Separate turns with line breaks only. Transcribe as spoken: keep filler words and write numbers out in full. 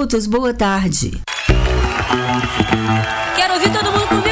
minutos. Boa tarde.
Quero ouvir todo mundo comigo.